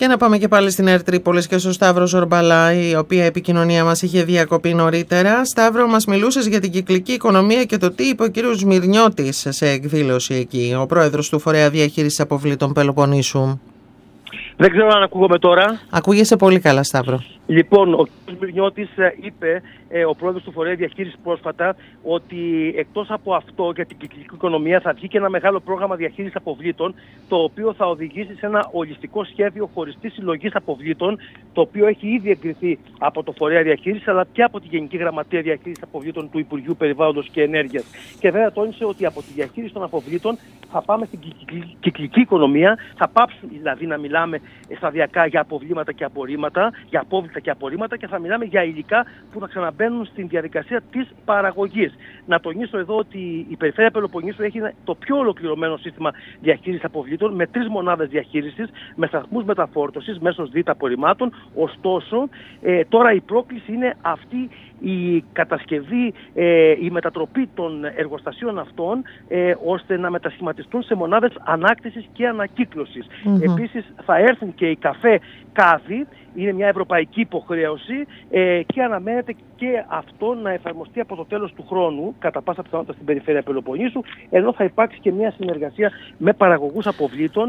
Και να πάμε και πάλι στην ΕΡΤ Τρίπολης και στο Σταύρο Ζορμπαλά, η οποία επικοινωνία μας είχε διακοπεί νωρίτερα. Σταύρο, μας μιλούσες για την κυκλική οικονομία και το τι είπε ο κύριος Σμυρνιώτης σε εκδήλωση εκεί, ο πρόεδρος του Φορέα Διαχείρισης Αποβλήτων Πελοποννήσου. Δεν ξέρω αν ακούγομαι τώρα. Ακούγεσαι πολύ καλά, Σταύρο. Λοιπόν, ο κ. Σμυρνιώτης είπε, ο πρόεδρος του Φορέα Διαχείρισης πρόσφατα, ότι εκτός από αυτό για την κυκλική οικονομία θα βγει και ένα μεγάλο πρόγραμμα διαχείρισης αποβλήτων, το οποίο θα οδηγήσει σε ένα ολιστικό σχέδιο χωριστής συλλογής αποβλήτων, το οποίο έχει ήδη εγκριθεί από το Φορέα Διαχείρισης, αλλά και από τη Γενική Γραμματεία Διαχείρισης Αποβλήτων του Υπουργείου Περιβάλλοντος και Ενέργειας. Και βέβαια τόνισε ότι από τη διαχείριση των αποβλήτων θα πάμε στην κυκλική οικονομία, θα πάψουν δηλαδή να μιλάμε σταδιακά για αποβλήματα και απορρίμματα, για απόβλητα και απορρίμματα, και θα μιλάμε για υλικά που θα ξαναμπαίνουν στην διαδικασία της παραγωγής. Να τονίσω εδώ ότι η Περιφέρεια Πελοποννήσου έχει το πιο ολοκληρωμένο σύστημα διαχείρισης αποβλήτων με 3 μονάδες διαχείρισης, με σταθμούς μεταφόρτωσης μέσω ΔΙΤ απορριμμάτων. Ωστόσο, τώρα η πρόκληση είναι αυτή η κατασκευή, η μετατροπή των εργοστασίων αυτών, ώστε να μετασχηματιστούν σε μονάδες ανάκτησης και ανακύκλωσης. Επίσης θα έρθουν και οι καφέ κάδοι, είναι μια ευρωπαϊκή υποχρέωση, και αναμένεται και αυτό να εφαρμοστεί από το τέλος του χρόνου, κατά πάσα πιθανότητα στην Περιφέρεια Πελοποννήσου, ενώ θα υπάρξει και μια συνεργασία με παραγωγούς αποβλήτων,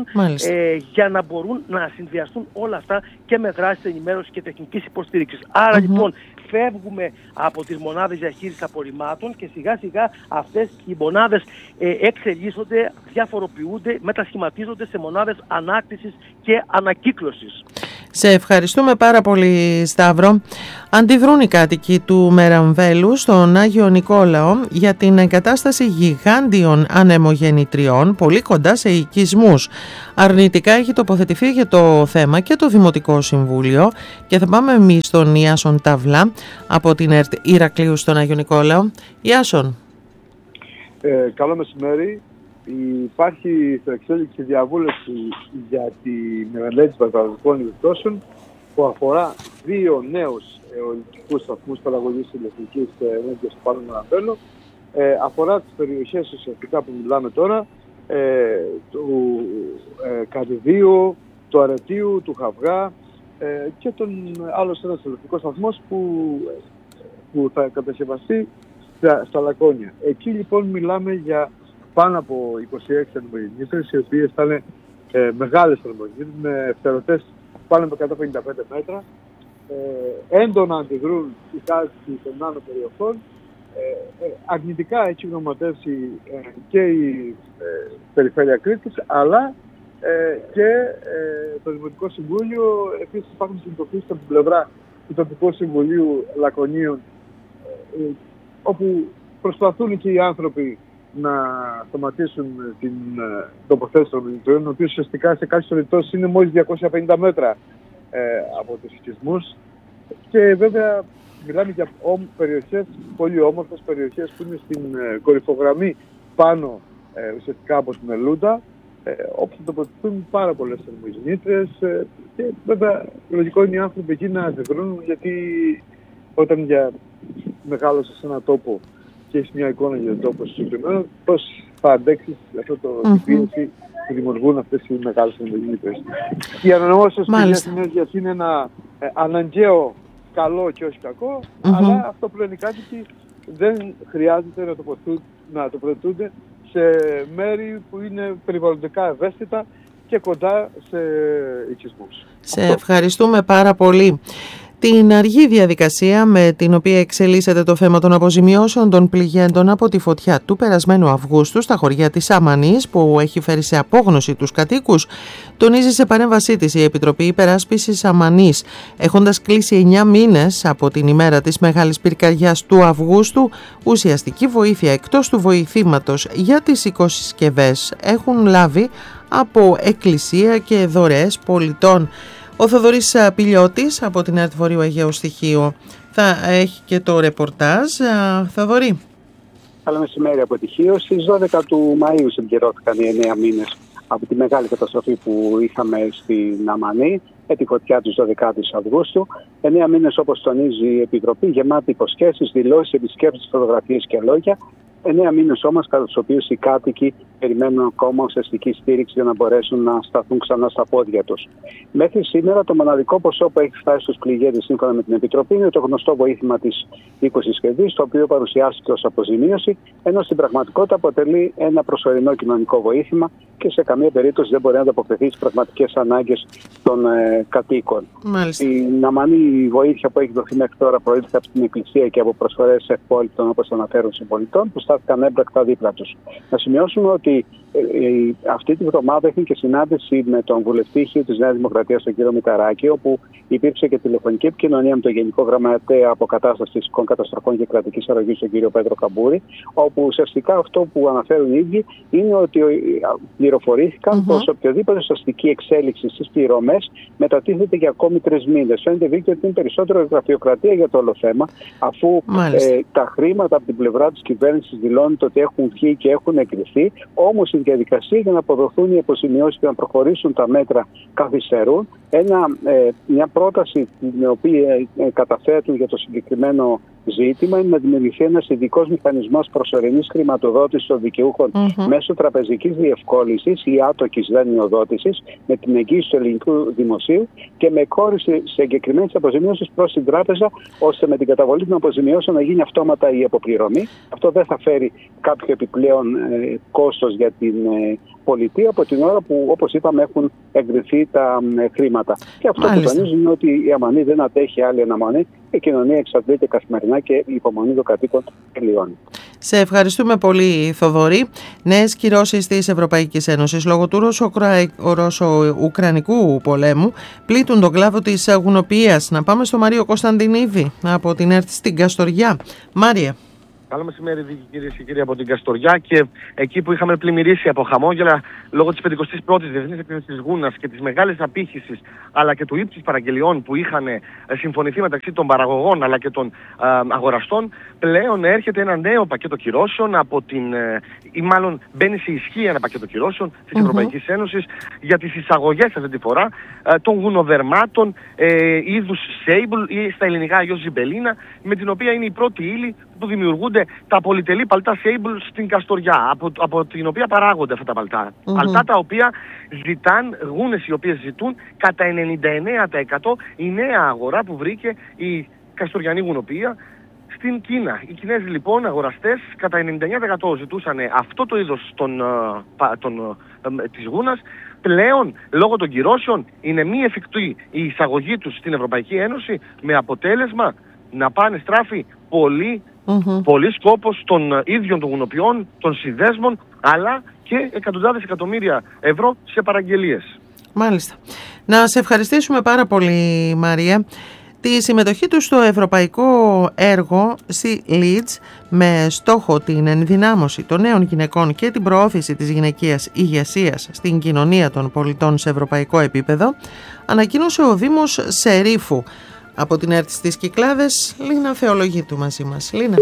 για να μπορούν να συνδυαστούν όλα αυτά και με δράσεις ενημέρωσης και τεχνικής υποστήριξης. Άρα λοιπόν φεύγουμε από τις μονάδες διαχείρισης απορριμμάτων και σιγά σιγά αυτές οι μονάδες εξελίσσονται, διαφοροποιούνται, μετασχηματίζονται σε μονάδες ανάκτησης και ανακύκλωσης. Σε ευχαριστούμε πάρα πολύ, Σταύρο. Αντιδρούν οι κάτοικοι του Μεραμβέλου στον Άγιο Νικόλαο για την εγκατάσταση γιγάντιων ανεμογεννητριών πολύ κοντά σε οικισμούς. Αρνητικά έχει τοποθετηθεί για το θέμα και το Δημοτικό Συμβούλιο, και θα πάμε εμείς στον Ιάσον Ταβλά από την ΕΡΤ Ηρακλείου στον Άγιο Νικόλαο. Ιάσον. Καλό μεσημέρι. Υπάρχει στο εξέλιξη διαβούλευση για τη μελέτη παραγωγικών επιπτώσεων που αφορά 2 νέους αιωλικούς σταθμούς παραγωγής ηλεκτρικής ενέργειας στο Πάνω Μεραμβέλο. Αφορά τις περιοχές ουσιαστικά που μιλάμε τώρα, του Κατηδίου, του Αρετίου, του Χαβγά, και τον άλλος ένας ηλεκτρικός σταθμός που θα κατασκευαστεί στα Λακώνια. Εκεί λοιπόν μιλάμε για πάνω από 26 ανεμογεννήτριες, οι οποίες θα είναι μεγάλες ανεμογεννήτριες με φτερωτές πάνω από 155 μέτρα. Έντονα αντιδρούν οι κάτοικοι των άλλων περιοχών. Αρνητικά έχει γνωματεύσει και η Περιφέρεια Κρήτης, αλλά και το Δημοτικό Συμβούλιο. Επίσης υπάρχουν συνειδητοποιήσεις από την πλευρά του Τοπικού Συμβουλίου Λακωνίων, όπου προσπαθούν και οι άνθρωποι να σταματήσουν την τοποθέτηση των μηνυτρίων, οι οποίοι ουσιαστικά σε κάποιες περιπτώσεις είναι μόλις 250 μέτρα από τους οικισμούς. Και βέβαια μιλάμε για περιοχές, πολύ όμορφες περιοχές που είναι στην κορυφογραμμή πάνω ουσιαστικά από την Μελούντα, όπου θα τοποθετηθούν πάρα πολλές ανεμογεννήτριες, και βέβαια λογικό είναι οι άνθρωποι εκεί να αντιδρούν, γιατί όταν μεγάλωσες σε έναν τόπο και έχεις μια εικόνα για τον τόπο συγκεκριμένο, πώς θα αντέξεις αυτό την πίεση που δημιουργούν αυτές οι μεγάλες ανεμογεννήτριες. Η ανανεώσιμες πηγές ενέργειας είναι ένα αναγκαίο καλό και όχι κακό, αλλά αυτό που λένε οι κάτοικοι, δεν χρειάζεται να τοποθετούνται σε μέρη που είναι περιβαλλοντικά ευαίσθητα και κοντά σε οικισμούς. Σε ευχαριστούμε πάρα πολύ. Την αργή διαδικασία με την οποία εξελίσσεται το θέμα των αποζημιώσεων των πληγέντων από τη φωτιά του περασμένου Αυγούστου στα χωριά της Σαμανής, που έχει φέρει σε απόγνωση τους κατοίκους, τονίζει σε παρέμβασή της η Επιτροπή Υπεράσπισης Σαμανής. Έχοντας κλείσει 9 μήνες από την ημέρα της μεγάλης πυρκαγιάς του Αυγούστου, ουσιαστική βοήθεια εκτός του βοηθήματος για τις οικοσυσκευές έχουν λάβει από εκκλησία και δωρεές πολιτών. Ο Θοδωρής Πηλιώτης από την ΕΡΤ Βορείου Αιγαίου Στοιχείου θα έχει και το ρεπορτάζ. Θοδωρή. Καλό μεσημέρι από τη Χίο. Στις 12 του Μαΐου συμπληρώθηκαν οι 9 μήνες από τη μεγάλη καταστροφή που είχαμε στην Αμανή, με τη φωτιά του 12 Αυγούστου. 9 μήνες, όπως τονίζει η Επιτροπή, γεμάτη υποσχέσεις, δηλώσεις, επισκέψεις, φωτογραφίες και λόγια. 9 μήνες όμως κατά τους οποίους οι κάτοικοι περιμένουν ακόμα ουσιαστική στήριξη για να μπορέσουν να σταθούν ξανά στα πόδια τους. Μέχρι σήμερα το μοναδικό ποσό που έχει φτάσει στους πληγέντες σύμφωνα με την Επιτροπή είναι το γνωστό βοήθημα της 20 σχεδίου, το οποίο παρουσιάστηκε ως αποζημίωση, ενώ στην πραγματικότητα αποτελεί ένα προσωρινό κοινωνικό βοήθημα και σε καμία περίπτωση δεν μπορεί να ανταποκριθεί στις πραγματικές ανάγκες των κατοίκων. Η ναμανή βοήθεια που έχει δοθεί μέχρι τώρα προήλθε από την Εκκλησία και από προσφορές ευπόλυτων, όπως αναφέρουν, συμπολιτών που στάθηκαν έμπρακτα δίπλα τους. Να σημειώσουμε ότι αυτή τη βδομάδα έχει και συνάντηση με τον βουλευτή Χίου της Νέας Δημοκρατίας, τον κύριο Μηταράκη, όπου υπήρξε και τηλεφωνική επικοινωνία με τον Γενικό Γραμματέα Αποκατάστασης Φυσικών Καταστροφών και Κρατικής Αρρωγής, τον κύριο Πέτρο Καμπούρη, όπου ουσιαστικά αυτό που αναφέρουν οι ίδιοι είναι ότι πληροφορήθηκαν πως οποιοδήποτε ουσιαστική εξέλιξη στις πληρωμές μετατίθεται για ακόμη 3 μήνες. Φαίνεται δίκαιο ότι είναι περισσότερο γραφειοκρατία για το όλο θέμα, αφού τα χρήματα από την πλευρά της κυβέρνησης δηλώνεται ότι έχουν βγει και έχουν εγκριθεί, όμως η διαδικασία για να αποδοθούν οι αποζημιώσεις και να προχωρήσουν τα μέτρα καθυστερούν. Μια πρόταση την οποία καταθέτουν για το συγκεκριμένο ζήτημα είναι να δημιουργηθεί ένας ειδικός μηχανισμός προσωρινής χρηματοδότησης των δικαιούχων μέσω τραπεζικής διευκόλυνσης ή άτοκης δανειοδότησης με την εγγύηση του ελληνικού δημοσίου και με εκχώρηση συγκεκριμένης αποζημίωσης προς την τράπεζα, ώστε με την καταβολή των αποζημιώσεων να γίνει αυτόματα η αποπληρωμή. Αυτό δεν θα φέρει κάποιο επιπλέον κόστος για την πολιτεία από την ώρα που, όπως είπαμε, έχουν εγκριθεί τα χρήματα. Και αυτό που τονίζουν είναι ότι η Αμανή δεν αντέχει άλλη αναμονή. Η κοινωνία εξαντλείται καθημερινά και η υπομονή των κατοίκων τελειώνει. Σε ευχαριστούμε πολύ, Θοδωρή. Νέες κυρώσεις της Ευρωπαϊκής Ένωσης λόγω του Ρώσο-Ουκρανικού πολέμου πλήττουν τον κλάδο της γουνοποιίας. Να πάμε στο Μάριο Κωνσταντινίδη από την ΕΡΤ στην Καστοριά. Μάρια. Καλό μεσημέρι, κυρίες και κύριοι, από την Καστοριά. Και εκεί που είχαμε πλημμυρίσει από χαμόγελα λόγω της 51ης Διεθνής Εκδήλωσης της Γούνας και της μεγάλης απήχησης αλλά και του ύψους παραγγελιών που είχαν συμφωνηθεί μεταξύ των παραγωγών αλλά και των αγοραστών, πλέον έρχεται ένα νέο πακέτο κυρώσεων ή μάλλον μπαίνει σε ισχύ ένα πακέτο κυρώσεων της Ευρωπαϊκής Ένωσης για τις εισαγωγές αυτή τη φορά των γουνοδερμάτων είδους Sable ή στα ελληνικά αλλιώς Ζιμπελίνα, με την οποία είναι η πρώτη ύλη που δημιουργούνται τα πολυτελή παλτά Sable στην Καστοριά, από την οποία παράγονται αυτά τα παλτά. Παλτά τα οποία γούνες οι οποίες ζητούν κατά 99% η νέα αγορά που βρήκε η καστοριανή γουνοποιία στην Κίνα. Οι Κινέζοι λοιπόν αγοραστές κατά 99% ζητούσαν αυτό το είδος της γούνας. Πλέον, λόγω των κυρώσεων, είναι μη εφικτή η εισαγωγή τους στην Ευρωπαϊκή Ένωση, με αποτέλεσμα να πάνε στράφη πολύ σκόπος των ίδιων των γουνοποιών, των συνδέσμων, αλλά και εκατοντάδες εκατομμύρια ευρώ σε παραγγελίες. Μάλιστα. Να σε ευχαριστήσουμε πάρα πολύ, Μαρία. Τη συμμετοχή του στο ευρωπαϊκό έργο στη Leeds με στόχο την ενδυνάμωση των νέων γυναικών και την προώθηση της γυναικείας ηγεσίας στην κοινωνία των πολιτών σε ευρωπαϊκό επίπεδο, ανακοίνωσε ο Δήμος Σερίφου. Από την ΕΡΤ στις Κυκλάδες, Λίνα Θεολογίτου μαζί μας. Λίνα.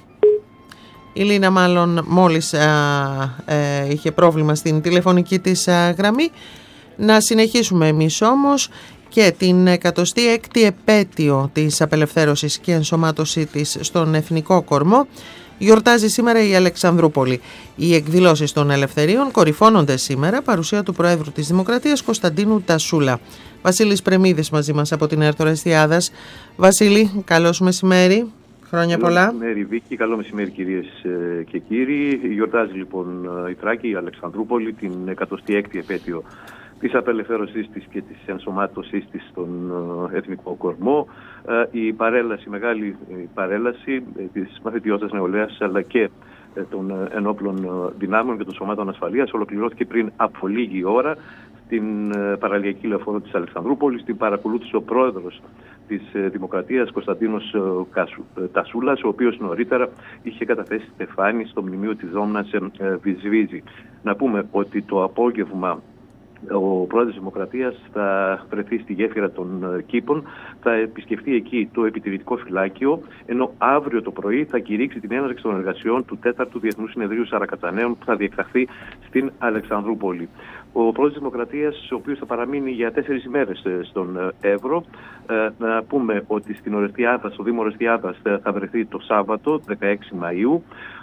Η Λίνα μάλλον μόλις είχε πρόβλημα στην τηλεφωνική της γραμμή. Να συνεχίσουμε εμείς όμως και την 106η επέτειο της απελευθέρωσης και ενσωμάτωσή της στον Εθνικό Κορμό γιορτάζει σήμερα η Αλεξανδρούπολη. Οι εκδηλώσεις των ελευθερίων κορυφώνονται σήμερα, παρουσία του Προέδρου της Δημοκρατίας Κωνσταντίνου Τασούλα. Βασίλης Πρεμίδης μαζί μας από την ΕΡΤ Ορεστιάδας. Βασίλη, καλώς μεσημέρι. Χρόνια πολλά. Καλό μεσημέρι, Βίκη. Καλό μεσημέρι, κυρίες και κύριοι. Γιορτάζει λοιπόν η Θράκη, η Αλεξανδρούπολη, την 106η επέτειο της απελευθέρωσής της και της ενσωμάτωσής της στον Εθνικό Κορμό. Η μεγάλη παρέλαση της μαθητιώτας νεολαίας αλλά και των ενόπλων δυνάμεων και των σωμάτων ασφαλείας ολοκληρώθηκε πριν από λίγη ώρα στην παραλιακή λεωφόρο της Αλεξανδρούπολης. Την παρακολούθησε ο πρόεδρος της Δημοκρατίας Κωνσταντίνος Τασούλας, ο οποίος νωρίτερα είχε καταθέσει στεφάνι στο μνημείο της Δόμνας Βυσβίζη. Να πούμε ότι το απόγευμα ο πρόεδρος της Δημοκρατίας θα βρεθεί στη γέφυρα των Κήπων, θα επισκεφτεί εκεί το επιτηρητικό φυλάκιο, ενώ αύριο το πρωί θα κηρύξει την έναρξη των εργασιών του 4ου Διεθνούς Συνεδρίου Σαρακαταναίων που θα διεξαχθεί στην Αλεξανδρούπολη. Ο πρόεδρος της Δημοκρατίας, ο οποίος θα παραμείνει για 4 ημέρες στον Εύρο, να πούμε ότι στην Ορεστιάδα, στο Δήμο Ορεστιάδας θα βρεθεί το Σάββατο 16 Μαΐου.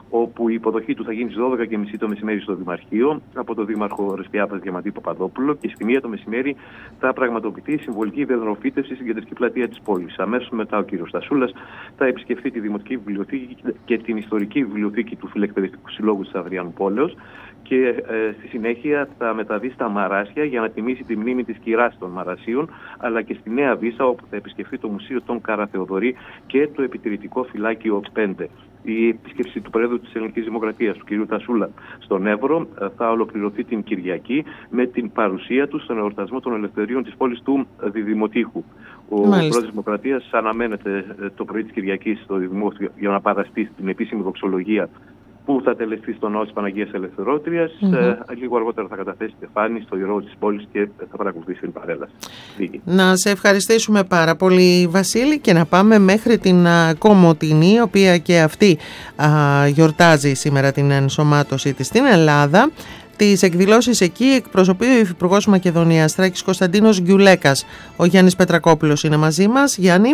όπου η υποδοχή του θα γίνει στις 12.30 το μεσημέρι στο Δημαρχείο από τον Δήμαρχο Ρεσπιάπας Διαμαντή Παπαδόπουλο και στη 1 το μεσημέρι θα πραγματοποιηθεί η συμβολική υδροφύτευση στην κεντρική πλατεία της πόλης. Αμέσως μετά ο κ. Στασούλας θα επισκεφθεί τη Δημοτική Βιβλιοθήκη και την Ιστορική Βιβλιοθήκη του Φιλεκπαιδευτικού Συλλόγου της Αδριάνου Πόλεως και στη συνέχεια θα μεταβεί στα Μαράσια για να τιμήσει τη μνήμη της κυράς των Μαρασίων, αλλά και στη Νέα Βύσσα, όπου θα επισκεφθεί το Μουσείο των Καραθεοδωρή και το Επιτηρητικό Φυλάκιο 5. Η επίσκεψη του Προέδρου της Ελληνικής Δημοκρατίας, του κ. Τασούλα, στον Εύρο θα ολοκληρωθεί την Κυριακή με την παρουσία του στον εορτασμό των ελευθερίων της πόλης του Διδημοτήχου. Ο Πρόεδρος της Δημοκρατίας αναμένεται το πρωί της Κυριακής στο Διδημοτήχου για να παραστεί στην επίσημη δοξολογία που θα τελεστεί στο ναό της Παναγίας Ελευθερώτριας. Λίγο αργότερα θα καταθέσει στεφάνι στο ιερό της πόλης και θα παρακολουθήσει την παρέλαση. Να σε ευχαριστήσουμε πάρα πολύ, Βασίλη, και να πάμε μέχρι την Κομοτηνή, η οποία και αυτή γιορτάζει σήμερα την ενσωμάτωσή της στην Ελλάδα. Τις εκδηλώσεις εκεί εκπροσωπεί ο Υφυπουργός Μακεδονίας Θράκης Κωνσταντίνος Γκιουλέκας. Ο Γιάννης Πετρακόπουλος είναι μαζί μας. Γιάννη.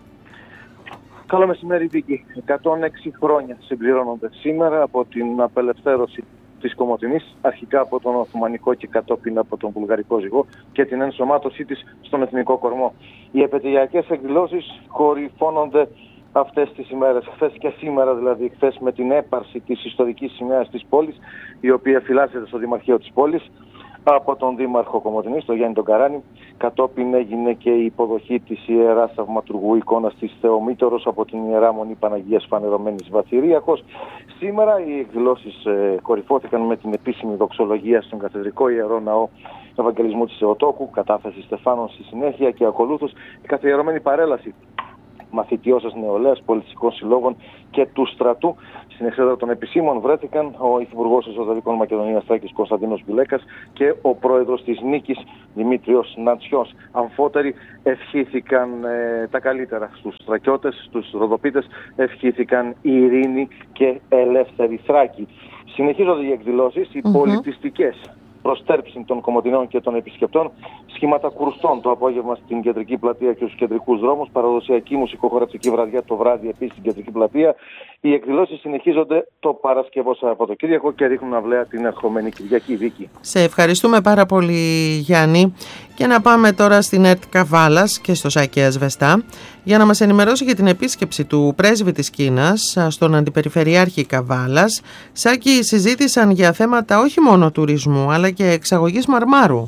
Καλό μεσημέρι, Βίκη. 106 χρόνια συμπληρώνονται σήμερα από την απελευθέρωση της Κομοτηνής, αρχικά από τον Οθωμανικό και κατόπιν από τον Βουλγαρικό ζυγό και την ενσωμάτωσή της στον εθνικό κορμό. Οι επαιτειακές εκδηλώσεις κορυφώνονται αυτές τις ημέρες, χθες και σήμερα δηλαδή, χθες με την έπαρση της ιστορικής σημαίας της πόλης, η οποία φυλάσσεται στο Δημαρχείο της πόλης από τον Δήμαρχο Κομοτηνής, τον Γιάννη τον Καράνη. Κατόπιν έγινε και η υποδοχή της Ιεράς Θαυματουργού εικόνας της Θεομήτωρος από την Ιερά Μονή Παναγίας Φανερωμένης Βαθυριακός. Σήμερα οι εκδηλώσεις κορυφώθηκαν με την επίσημη δοξολογία στον Καθεδρικό Ιερό Ναό Ευαγγελισμού της Θεοτόκου, κατάθεση στεφάνων στη συνέχεια και ακολούθως η καθιερωμένη παρέλαση μαθητιώσας νεολαίας, πολιτιστικών συλλόγων και του στρατού. Στην εξέδρα των επισήμων βρέθηκαν ο Υφυπουργός Εσωτερικών Μακεδονίας Θράκης Κωνσταντίνος Γκιουλέκας και ο Πρόεδρος της Νίκης Δημήτριος Νατσιός. Αμφότεροι ευχήθηκαν τα καλύτερα στους Θρακιώτες, στους Ροδοπίτες, ευχήθηκαν ειρήνη και ελεύθερη Θράκη. Συνεχίζονται οι εκδηλώσεις, οι πολιτιστικές προστέρψη των Κομοτηνών και των επισκεπτών, σχήματα κουρστών το απόγευμα στην κεντρική πλατεία και στους κεντρικούς δρόμους, παραδοσιακή μουσικοχορευτική βραδιά το βράδυ επίσης στην κεντρική πλατεία. Οι εκδηλώσεις συνεχίζονται το Παρασκευό Σαββατοκύριακο και ρίχνουν αυλαία την ερχομένη Κυριακή, Βίκη. Σε ευχαριστούμε πάρα πολύ, Γιάννη. Και να πάμε τώρα στην ΕΡΤ Καβάλας και στο Σάκη Ασβεστά για να μας ενημερώσει για την επίσκεψη του πρέσβη της Κίνας στον Αντιπεριφερειάρχη Καβάλας. Σάκη, συζήτησαν για θέματα όχι μόνο τουρισμού αλλά και εξαγωγής μαρμάρου.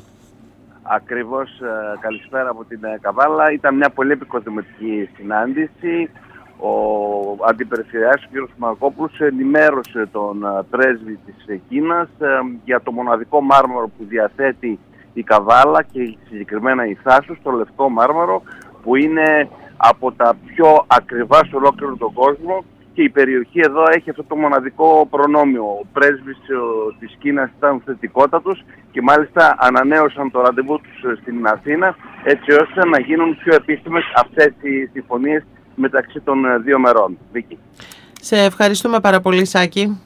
Ακριβώς, καλησπέρα από την Καβάλα. Ήταν μια πολύ επικοδομητική συνάντηση. Ο Αντιπεριφερειάρχης κ. Μαρκόπουλος ενημέρωσε τον πρέσβη της Κίνας για το μοναδικό μάρμαρο που διαθέτει η Καβάλα και συγκεκριμένα η Θάσος, το λευκό μάρμαρο, που είναι από τα πιο ακριβά σε ολόκληρο τον κόσμο και η περιοχή εδώ έχει αυτό το μοναδικό προνόμιο. Ο πρέσβης της Κίνας ήταν θετικότατος και μάλιστα ανανέωσαν το ραντεβού τους στην Αθήνα έτσι ώστε να γίνουν πιο επίσημες αυτές οι συμφωνίες μεταξύ των δύο μερών. Βίκη. Σε ευχαριστούμε πάρα πολύ, Σάκη.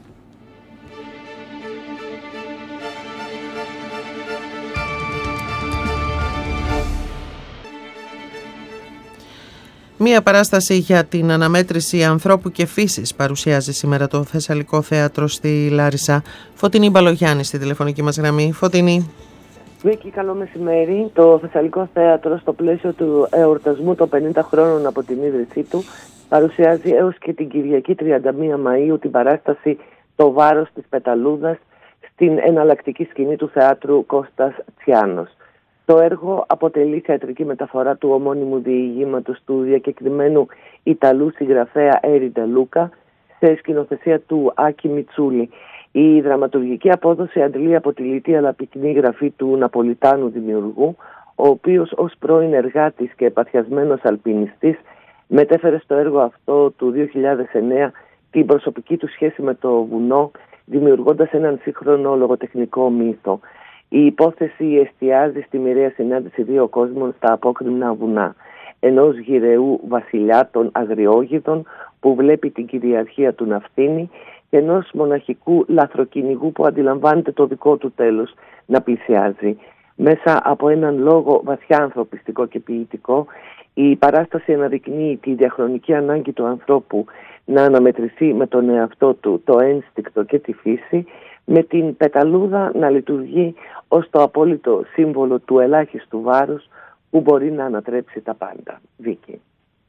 Μία παράσταση για την αναμέτρηση ανθρώπου και φύσης παρουσιάζει σήμερα το Θεσσαλικό Θέατρο στη Λάρισα. Φωτεινή Μπαλογιάννη στη τηλεφωνική μας γραμμή. Φωτεινή. Βίκη, καλό μεσημέρι. Το Θεσσαλικό Θέατρο στο πλαίσιο του εορτασμού των 50 χρόνων από την ίδρυσή του παρουσιάζει έως και την Κυριακή 31 Μαΐου την παράσταση «Το βάρος της πεταλούδας» στην εναλλακτική σκηνή του θεάτρου Κώστας Τσιάνος. Το έργο αποτελεί θεατρική μεταφορά του ομώνυμου διηγήματος του διακεκριμένου Ιταλού συγγραφέα Έρι Ντε Λούκα σε σκηνοθεσία του Άκη Μιτσούλη. Η δραματουργική απόδοση αντλεί από τη λιτή αλλά πυκνή γραφή του Ναπολιτάνου δημιουργού, ο οποίος ως πρώην εργάτης και επαθιασμένος αλπινιστής μετέφερε στο έργο αυτό του 2009 την προσωπική του σχέση με το βουνό, δημιουργώντας έναν σύγχρονο λογοτεχνικό μύθο. Η υπόθεση εστιάζει στη μοιραία συνάντηση δύο κόσμων στα απόκρημνα βουνά. Ενός γυρεού βασιλιά των Αγριόγιδων που βλέπει την κυριαρχία του να φθήνει και ενός μοναχικού λαθροκυνηγού που αντιλαμβάνεται το δικό του τέλος να πλησιάζει. Μέσα από έναν λόγο βαθιά ανθρωπιστικό και ποιητικό, η παράσταση αναδεικνύει τη διαχρονική ανάγκη του ανθρώπου να αναμετρηθεί με τον εαυτό του, το ένστικτο και τη φύση, με την πεταλούδα να λειτουργεί ως το απόλυτο σύμβολο του ελάχιστου βάρους που μπορεί να ανατρέψει τα πάντα. Βίκη.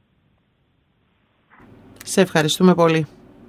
Σε ευχαριστούμε πολύ.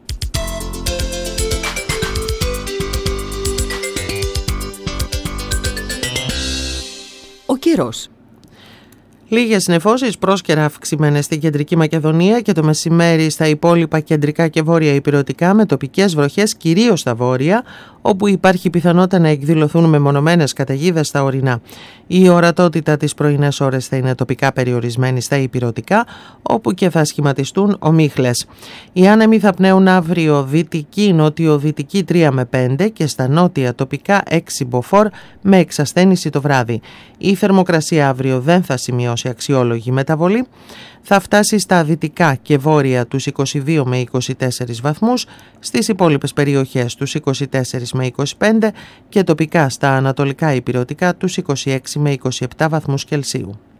Ο καιρός. Λίγες νεφώσεις πρόσκαιρα αυξημένες στην Κεντρική Μακεδονία και το μεσημέρι στα υπόλοιπα κεντρικά και βόρεια ηπειρωτικά, με τοπικές βροχές κυρίως στα βόρεια, όπου υπάρχει πιθανότητα να εκδηλωθούν μεμονωμένες καταιγίδες στα ορεινά. Η ορατότητα τις πρωινές ώρες θα είναι τοπικά περιορισμένη στα ηπειρωτικά, όπου και θα σχηματιστούν ομίχλες. Οι άνεμοι θα πνέουν αύριο δυτική, νότιο-δυτική 3 με 5 και στα νότια τοπικά 6 μποφόρ με εξασθένηση το βράδυ. Η θερμοκρασία αύριο δεν θα σημειώσει αξιόλογη μεταβολή. Θα φτάσει στα δυτικά και βόρεια τους 22 με 24 βαθμούς, στις υπόλοιπες περιοχές τους 24 με 25 και τοπικά στα ανατολικά ηπειρωτικά τους 26 με 27 βαθμούς Κελσίου.